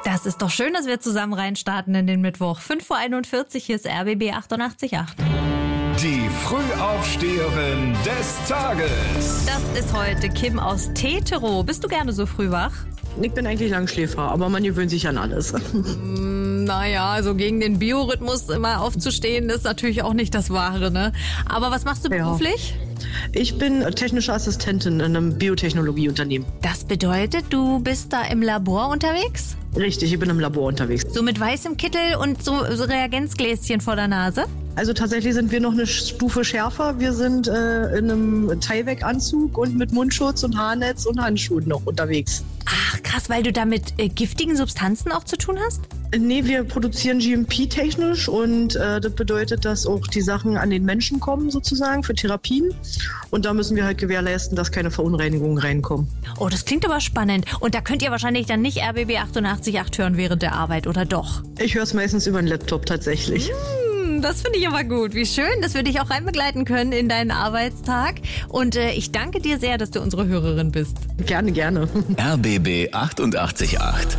Das ist doch schön, dass wir zusammen reinstarten in den Mittwoch. 5:41 Uhr, hier ist RBB 88.8. Die Frühaufsteherin des Tages. Das ist heute Kim aus Teterow. Bist du gerne so früh wach? Ich bin eigentlich Langschläfer, aber man gewöhnt sich an alles. Naja, also gegen den Biorhythmus immer aufzustehen, ist natürlich auch nicht das Wahre, ne? Aber was machst du beruflich? Ich bin technische Assistentin in einem Biotechnologieunternehmen. Das bedeutet, du bist da im Labor unterwegs? Richtig, ich bin im Labor unterwegs. So mit weißem Kittel und so Reagenzgläschen vor der Nase? Also tatsächlich sind wir noch eine Stufe schärfer. Wir sind in einem Tyvek-Anzug und mit Mundschutz und Haarnetz und Handschuhen noch unterwegs. Ach krass, weil du da mit giftigen Substanzen auch zu tun hast? Nee, wir produzieren GMP-technisch und das bedeutet, dass auch die Sachen an den Menschen kommen sozusagen für Therapien. Und da müssen wir halt gewährleisten, dass keine Verunreinigungen reinkommen. Oh, das klingt aber spannend. Und da könnt ihr wahrscheinlich dann nicht RBB 88.8 hören während der Arbeit, oder doch? Ich höre es meistens über den Laptop tatsächlich. Das finde ich aber gut. Wie schön, dass wir dich auch reinbegleiten können in deinen Arbeitstag. Und ich danke dir sehr, dass du unsere Hörerin bist. Gerne, gerne. RBB 88.8.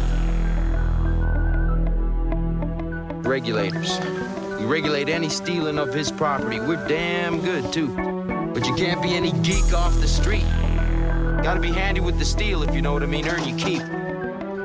Regulators. We regulate any stealing of his property. We're damn good, too. But you can't be any geek off the street. Gotta be handy with the steel, if you know what I mean. Earn your keep.